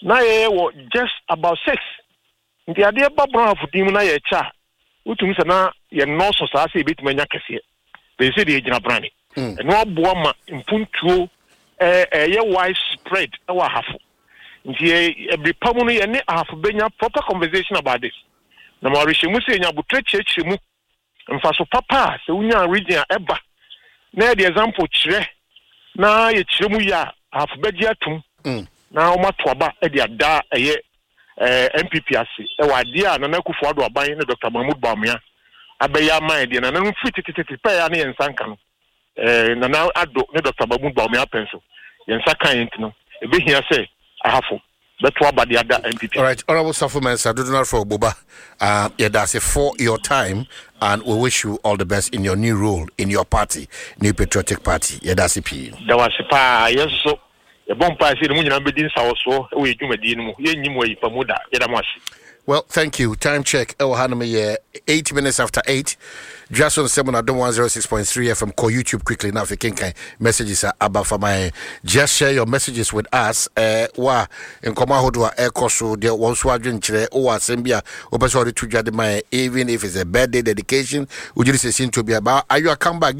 na ye just about 6 nti ade ba brown for dim na ye cha utum se na ye no so sa se bit manya kese be se de gina brani no aboa ma mpuntuo ye widespread e wa hafo nti every pamu no ye ne hafo benya proper conversation about this na ma rehemu se nya butre chechemu mfa so papa se unya region eba na the example chire na ye chiremu ya hafo beji atum na o matoaba e de ada eye MPPC e wa dia na Akufo Addo aban na Dr. Mahmoud Bawumia abeya man de na no fititititi pe ya na ye nsanka no na na Addo na Dr. Mahmoud Bawumia penso ye nsaka yent no e be hia say ahafo beto aba de ada MPP. All right, honorable Safuman Saduduna for Boba, yeah, that's it for your time, and we wish you all the best in your new role in your party, New Patriotic Party. Yeah, that's it. That was pa yes so e bon pa se mu nyina be din sawo so e we dwumadi no ye nyim wa yipa muda ye da mo ase. Well, thank you. Time check. 8 minutes after 8. Just on 7.106.3 FM. Call YouTube quickly now if you can. Messages are about for my. Just share your messages with us. Wa in Komahodwa Air Koso. There was one chile. Owa Sembia. Opeso to judge my even if it's a birthday dedication. Would you listen to be about? Are you a comeback?